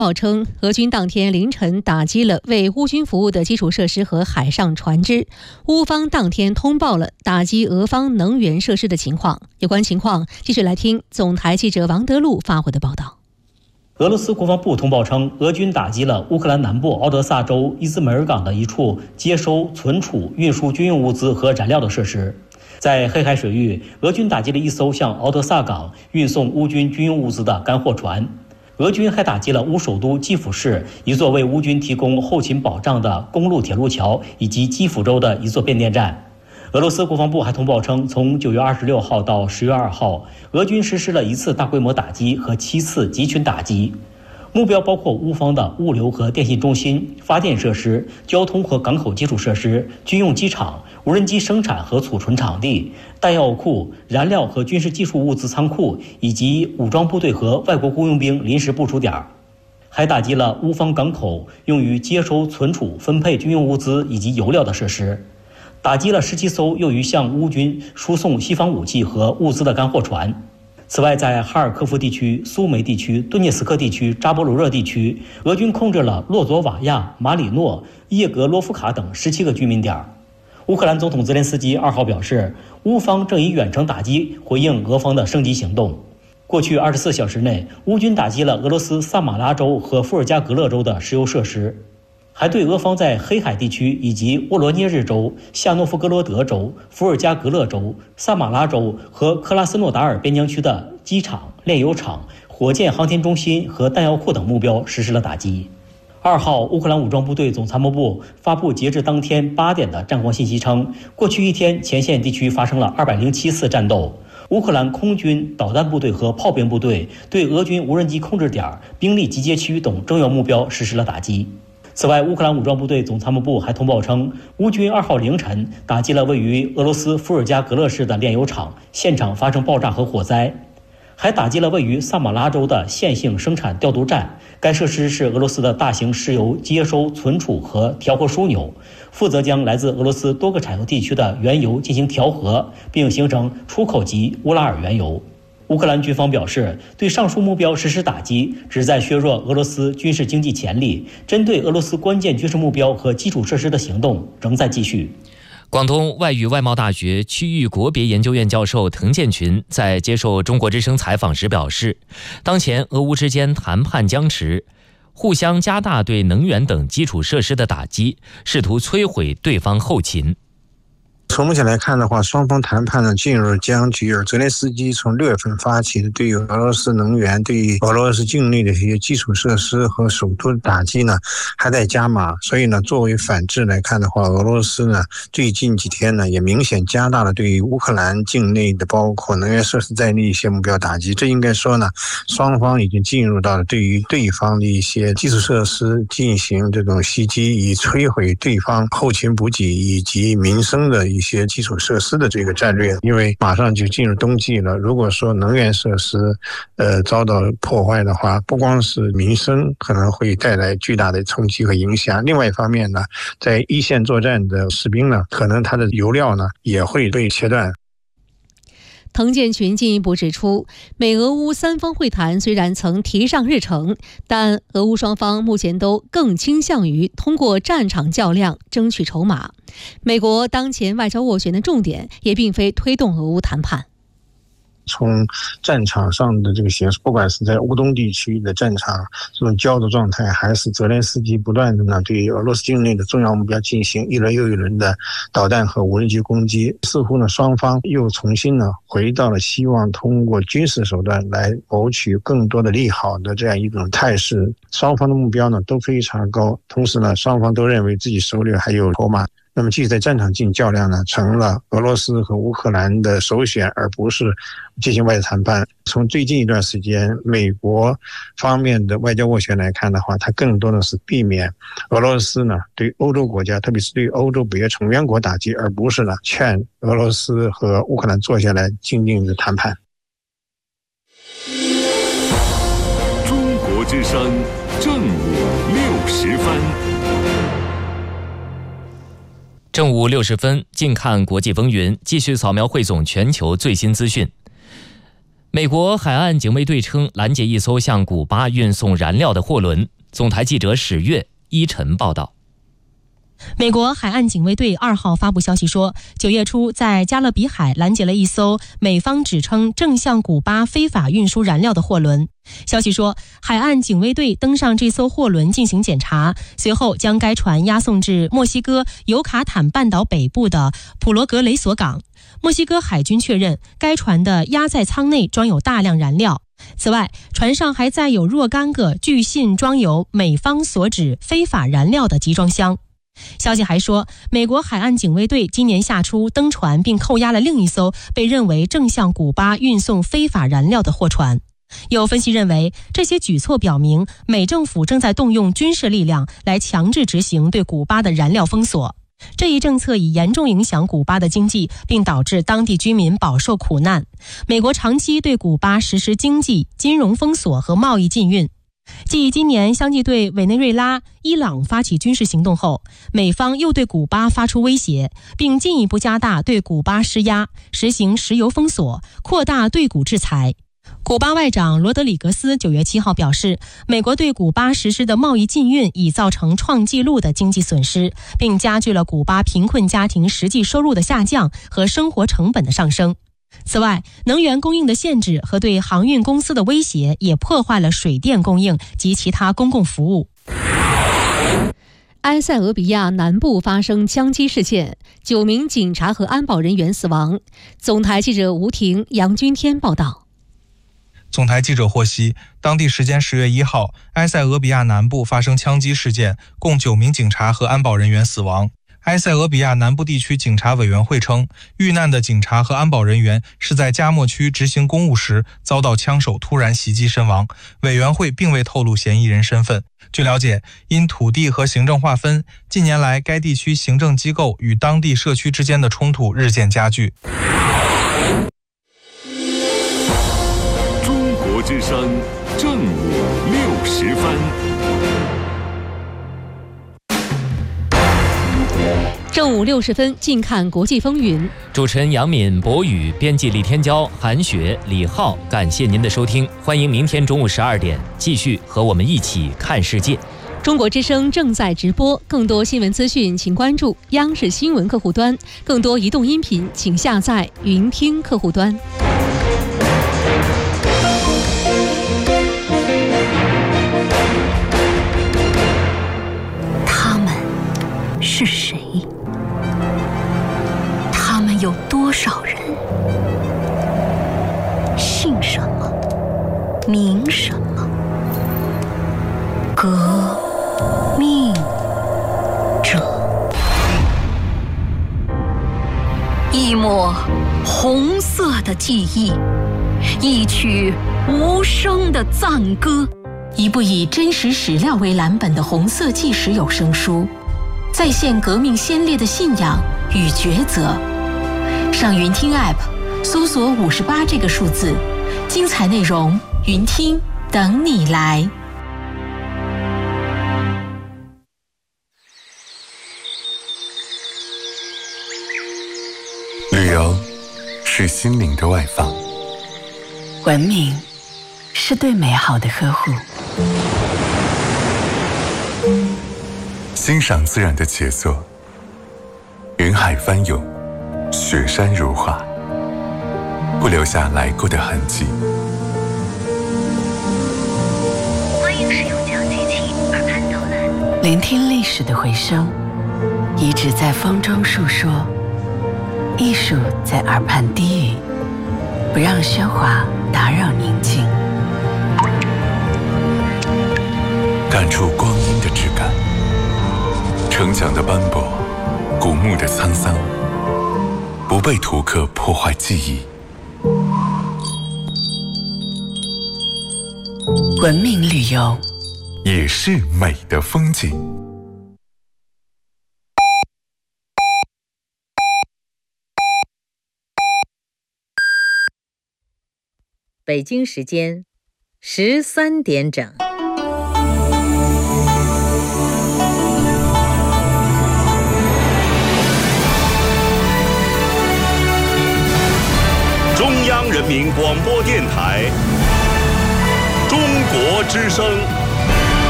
报称，俄军当天凌晨打击了为乌军服务的基础设施和海上船只。乌方当天通报了打击俄方能源设施的情况。有关情况，继续来听总台记者王德禄发回的报道。 俄罗斯国防部通报称，俄军打击了乌克兰南部敖德萨州伊兹梅尔港的一处接收、存储、运输军用物资和燃料的设施。在黑海水域，俄军打击了一艘向敖德萨港运送乌军军用物资的干货船。俄军还打击了乌首都基辅市一座为乌军提供后勤保障的公路铁路桥，以及基辅州的一座变电站。俄罗斯国防部还通报称，从9月26号到10月2号，俄军实施了1次大规模打击和7次集群打击。目标包括乌方的物流和电信中心、发电设施、交通和港口基础设施、军用机场、无人机生产和储存场地、弹药库、燃料和军事技术物资仓库，以及武装部队和外国雇佣兵临时部署点。还打击了乌方港口用于接收、存储、分配军用物资以及油料的设施，打击了17艘用于向乌军输送西方武器和物资的干货船。此外，在哈尔科夫地区、苏梅地区、顿涅茨克地区、扎波罗热地区，俄军控制了洛佐瓦亚、马里诺、叶格罗夫卡等17个居民点。乌克兰总统泽连斯基2号表示，乌方正以远程打击回应俄方的升级行动。过去24小时内，乌军打击了俄罗斯萨马拉州和伏尔加格勒州的石油设施，还对俄方在黑海地区以及沃罗涅日州、夏诺夫哥罗德州、伏尔加格勒州、萨马拉州和克拉斯诺达尔边疆区的机场、炼油厂、火箭航天中心和弹药库等目标实施了打击。2号，乌克兰武装部队总参谋部发布截至当天8点的战况信息称，过去一天前线地区发生了207次战斗。乌克兰空军、导弹部队和炮兵部队对俄军无人机控制点、兵力集结区等重要目标实施了打击。此外，乌克兰武装部队总参谋部还通报称，乌军2号凌晨打击了位于俄罗斯伏尔加格勒市的炼油厂，现场发生爆炸和火灾。还打击了位于萨马拉州的线性生产调度站，该设施是俄罗斯的大型石油接收、存储和调和枢纽，负责将来自俄罗斯多个产油地区的原油进行调和，并形成出口级乌拉尔原油。乌克兰军方表示，对上述目标实施打击，旨在削弱俄罗斯军事经济潜力，针对俄罗斯关键军事目标和基础设施的行动仍在继续。 广东外语外贸大学区域国别研究院教授滕建群在接受中国之声采访时表示，当前俄乌之间谈判僵持，互相加大对能源等基础设施的打击，试图摧毁对方后勤。 从目前来看的话，双方谈判呢进入僵局，而泽连斯基从6月份发起的对于俄罗斯能源、对于俄罗斯境内的一些基础设施和首都的打击呢还在加码。所以呢，作为反制来看的话，俄罗斯呢最近几天呢也明显加大了对于乌克兰境内的包括能源设施在内一些目标打击。这应该说呢，双方已经进入到了对于对方的一些基础设施进行这种袭击，以摧毁对方后勤补给以及民生的一些基础设施的这个战略。因为马上就进入冬季了，如果说能源设施遭到破坏的话，不光是民生可能会带来巨大的冲击和影响，另外一方面呢，在一线作战的士兵呢，可能他的油料呢也会被切断。 滕建群进一步指出，美俄乌三方会谈虽然曾提上日程，但俄乌双方目前都更倾向于通过战场较量争取筹码。美国当前外交斡旋的重点也并非推动俄乌谈判。 从战场上的这个形势，不管是在乌东地区的战场这种焦灼状态，还是泽连斯基不断的呢对俄罗斯境内的重要目标进行一轮又一轮的导弹和无人机攻击，似乎呢双方又重新呢回到了希望通过军事手段来谋取更多的利好的这样一种态势。双方的目标呢都非常高，同时呢双方都认为自己手里还有筹码。那么继续在战场进行较量呢，成了俄罗斯和乌克兰的首选，而不是进行外交谈判。从最近一段时间美国方面的外交斡旋来看的话，它更多的是避免俄罗斯呢对欧洲国家，特别是对欧洲北约成员国打击，而不是呢劝俄罗斯和乌克兰坐下来静静的谈判。 中国之声正午60分。 正午60分，近看国际风云，继续扫描汇总全球最新资讯。 美国海岸警卫队称拦截一艘向古巴运送燃料的货轮。总台记者史月依晨报道。 美国海岸警卫队2号发布消息说，9月初在加勒比海拦截了一艘美方指称正向古巴非法运输燃料的货轮。消息说，海岸警卫队登上这艘货轮进行检查，随后将该船押送至墨西哥尤卡坦半岛北部的普罗格雷索港。墨西哥海军确认，该船的压载舱内装有大量燃料。此外，船上还载有若干个据信装有美方所指非法燃料的集装箱。消息还说，美国海岸警卫队今年夏初登船并扣押了另一艘被认为正向古巴运送非法燃料的货船。有分析认为，这些举措表明美政府正在动用军事力量来强制执行对古巴的燃料封锁。这一政策已严重影响古巴的经济，并导致当地居民饱受苦难。美国长期对古巴实施经济、金融封锁和贸易禁运。继今年相继对委内瑞拉、伊朗发起军事行动后，美方又对古巴发出威胁，并进一步加大对古巴施压，实行石油封锁，扩大对古制裁。古巴外长罗德里格斯9月7号表示，美国对古巴实施的贸易禁运已造成创纪录的经济损失，并加剧了古巴贫困家庭实际收入的下降和生活成本的上升。此外，能源供应的限制和对航运公司的威胁也破坏了水电供应及其他公共服务。 埃塞俄比亚南部发生枪击事件，9名警察和安保人员死亡。总台记者吴婷、杨军天报道。 总台记者获悉，当地时间10月1号，埃塞俄比亚南部发生枪击事件，共9名警察和安保人员死亡。埃塞俄比亚南部地区警察委员会称，遇难的警察和安保人员是在加莫区执行公务时遭到枪手突然袭击身亡。委员会并未透露嫌疑人身份。据了解，因土地和行政划分，近年来该地区行政机构与当地社区之间的冲突日渐加剧。 中国之声正午60分。 正午60分，近看国际风云。 主持人杨敏、博宇，编辑李天骄、韩雪、李浩，感谢您的收听。欢迎明天中午12点继续和我们一起看世界。 中国之声正在直播，更多新闻资讯请关注央视新闻客户端，更多移动音频请下载云听客户端。 他们是谁？他们有多少人？姓什么？名什么？革命者。一抹红色的记忆，一曲无声的赞歌，一部以真实史料为蓝本的红色纪实有声书，再现革命先烈的信仰与抉择。上云听 App 搜索58这个数字，精彩内容云听等你来。 旅游是心灵的外放， 文明是对美好的呵护， 欣赏自然的杰作，云海翻涌，雪山如画，不留下来过的痕迹。 欢迎使用讲机器耳畔导览，聆听历史的回声，遗址在风中述说，艺术在耳畔低语，不让喧哗打扰宁静， 感触光阴的质感，城墙的斑驳，古墓的沧桑，不被图刻破坏记忆。 文明旅游也是美的风景。 北京时间13点整。 中央人民广播电台中国之声。